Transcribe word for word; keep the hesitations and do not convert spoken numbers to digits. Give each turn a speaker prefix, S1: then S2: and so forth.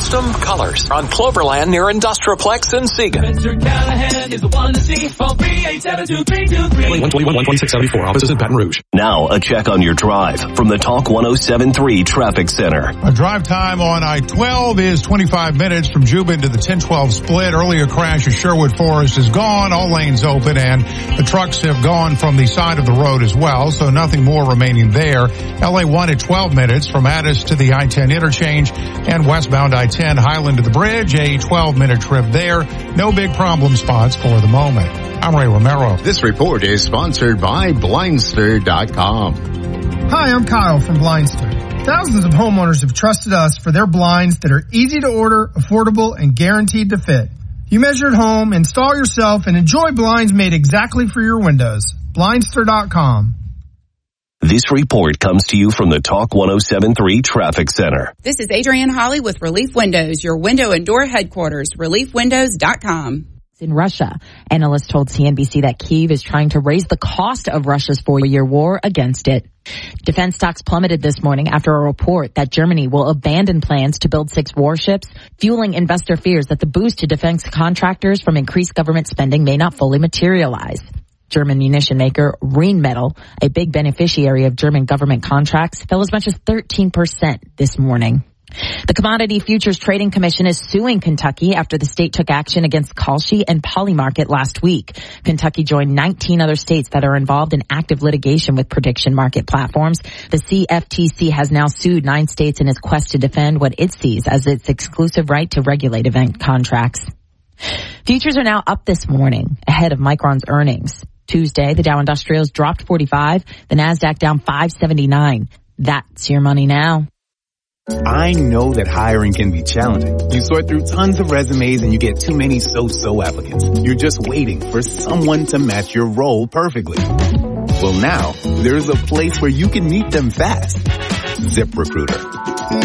S1: custom colors on Cloverland near Industrialplex in Siegen.
S2: Mister Callahan is the one to see. Phone three eight seven two three two three.
S3: one twenty-one, one twenty-six seventy-four. Offices in Baton Rouge.
S4: Now, a check on your drive from the Talk one oh seven three Traffic Center.
S5: A drive time on I twelve is twenty-five minutes from Juba to the ten twelve split. Earlier crash at Sherwood Forest is gone. All lanes open, and the trucks have gone from the side of the road as well, so nothing more remaining there. L A one at twelve minutes from Addis to the I ten interchange and westbound I ten Highland to the bridge. A twelve minute trip there. No big problem spots for the moment. I'm Ray Romero.
S6: This report is sponsored by Blindster dot com.
S7: Hi, I'm Kyle from Blindster. Thousands of homeowners have trusted us for their blinds that are easy to order, affordable, and guaranteed to fit. You measure at home, install yourself, and enjoy blinds made exactly for your windows. Blindster dot com.
S4: This report comes to you from the Talk one oh seven three Traffic Center.
S8: This is Adrienne Holly with Relief Windows, your window and door headquarters, relief windows dot com.
S9: In Russia, analysts told C N B C that Kyiv is trying to raise the cost of Russia's four-year war against it. Defense stocks plummeted this morning after a report that Germany will abandon plans to build six warships, fueling investor fears that the boost to defense contractors from increased government spending may not fully materialize. German munition maker Rheinmetall, a big beneficiary of German government contracts, fell as much as thirteen percent this morning. The Commodity Futures Trading Commission is suing Kentucky after the state took action against Kalshi and Polymarket last week. Kentucky joined nineteen other states that are involved in active litigation with prediction market platforms. The C F T C has now sued nine states in its quest to defend what it sees as its exclusive right to regulate event contracts. Futures are now up this morning ahead of Micron's earnings. Tuesday, the Dow Industrials dropped forty-five, the NASDAQ down five seventy-nine. That's your money now.
S10: I know that hiring can be challenging. You sort through tons of resumes and you get too many so-so applicants. You're just waiting for someone to match your role perfectly. Well, now there's a place where you can meet them fast. ZipRecruiter.